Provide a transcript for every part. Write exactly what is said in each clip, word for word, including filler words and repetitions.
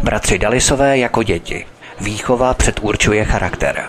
Bratři Dallisové jako děti. Výchova předurčuje charakter.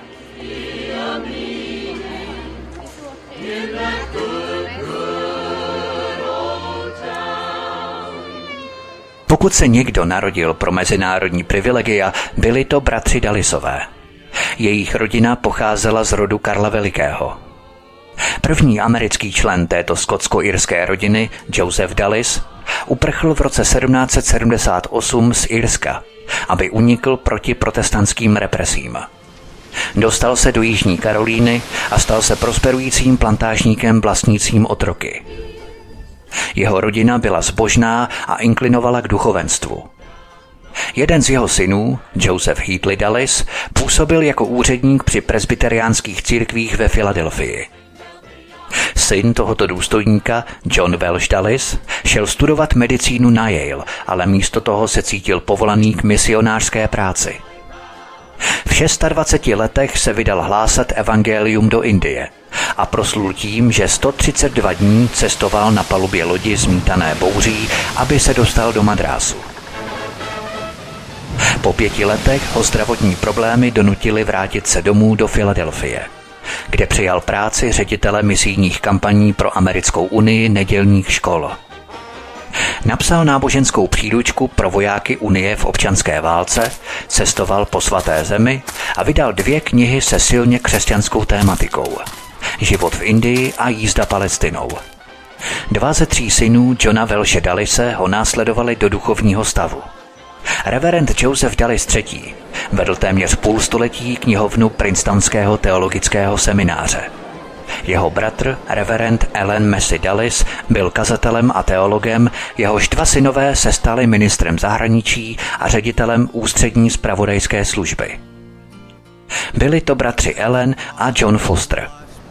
Pokud se někdo narodil pro mezinárodní privilegia, byli to bratři Dallisové. Jejich rodina pocházela z rodu Karla Velikého. První americký člen této skotsko-irské rodiny, Joseph Dallis, uprchl v roce sedmnáct set sedmdesát osm z Irska, aby unikl proti protestantským represím. Dostal se do Jižní Karolíny a stal se prosperujícím plantážníkem vlastnícím otroky. Jeho rodina byla zbožná a inklinovala k duchovenstvu. Jeden z jeho synů, Joseph Heatley Dallis, působil jako úředník při presbyteriánských církvích ve Filadelfii. Syn tohoto důstojníka, John Welsh Dallis, šel studovat medicínu na Yale, ale místo toho se cítil povolaný k misionářské práci. V dvaceti šesti letech se vydal hlásat evangelium do Indie a proslul tím, že sto třicet dva dní cestoval na palubě lodi zmítané bouří, aby se dostal do Madrásu. Po pěti letech ho zdravotní problémy donutily vrátit se domů do Filadelfie, kde přijal práci ředitele misijních kampaní pro Americkou unii nedělních škol. Napsal náboženskou příručku pro vojáky Unie v občanské válce, cestoval po svaté zemi a vydal dvě knihy se silně křesťanskou tématikou: Život v Indii a Jízda Palestinou. Dva ze tří synů Johna Welshe Dallise ho následovali do duchovního stavu. Reverend Joseph Dallis třetí. vedl téměř půl století knihovnu Princetonského teologického semináře. Jeho bratr, reverend Allen Massey Dallis, byl kazatelem a teologem, jehož dva synové se stali ministrem zahraničí a ředitelem ústřední zpravodajské služby. Byli to bratři Ellen a John Foster.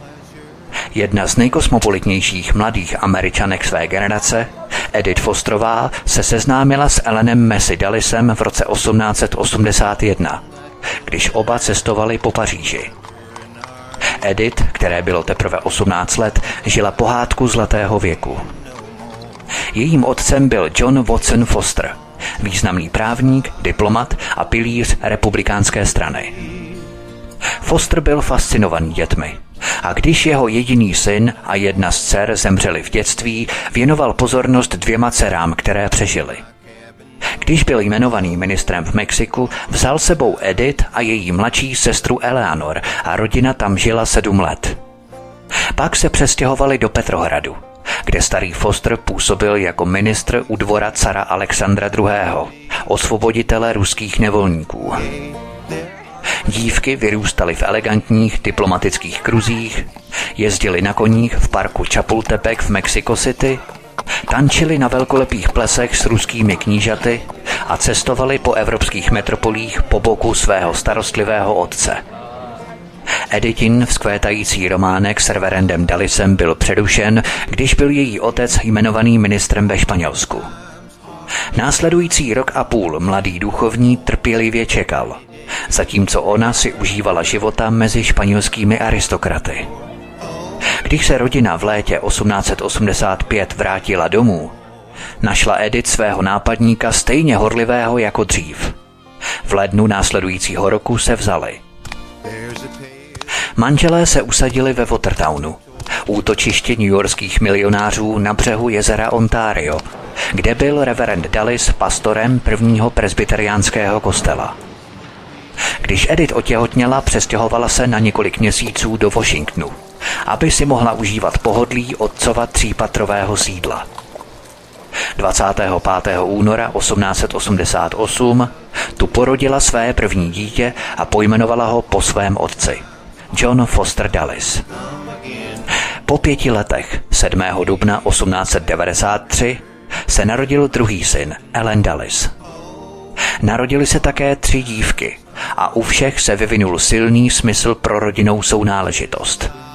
Jedna z nejkosmopolitnějších mladých Američanek své generace, Edith Fosterová, se seznámila s Allenem Massey Dallisem v roce osmnáct set osmdesát jedna, když oba cestovali po Paříži. Edith, které bylo teprve osmnáct let, žila pohádku zlatého věku. Jejím otcem byl John Watson Foster, významný právník, diplomat a pilíř republikánské strany. Foster byl fascinovaný dětmi a když jeho jediný syn a jedna z dcer zemřeli v dětství, věnoval pozornost dvěma dcerám, které přežily. Když byl jmenovaný ministrem v Mexiku, vzal sebou Edith a její mladší sestru Eleanor a rodina tam žila sedm let. Pak se přestěhovali do Petrohradu, kde starý Foster působil jako ministr u dvora cara Alexandra druhého., osvoboditele ruských nevolníků. Dívky vyrůstaly v elegantních diplomatických kruzích, jezdili na koních v parku Chapultepec v Mexico City, tančili na velkolepých plesech s ruskými knížaty a cestovali po evropských metropolích po boku svého starostlivého otce. Edithin vzkvétající románek s reverendem Dallisem byl přerušen, když byl její otec jmenovaný ministrem ve Španělsku. Následující rok a půl mladý duchovní trpělivě čekal, zatímco ona si užívala života mezi španělskými aristokraty. Když se rodina v létě osmnáct set osmdesát pět vrátila domů, našla Edith svého nápadníka stejně horlivého jako dřív. V lednu následujícího roku se vzali. Manželé se usadili ve Watertownu, útočiště newyorských milionářů na břehu jezera Ontario, kde byl reverend Dallis pastorem prvního presbyteriánského kostela. Když Edith otěhotněla, přestěhovala se na několik měsíců do Washingtonu, aby si mohla užívat pohodlí otcova třípatrového sídla. dvacátého pátého února osmnáct set osmdesát osm tu porodila své první dítě a pojmenovala ho po svém otci, John Foster Dallis. Po pěti letech, sedmého dubna osmnáct set devadesát tři, se narodil druhý syn, Allen Dallis. Narodili se také tři dívky a u všech se vyvinul silný smysl pro rodinnou sounáležitost.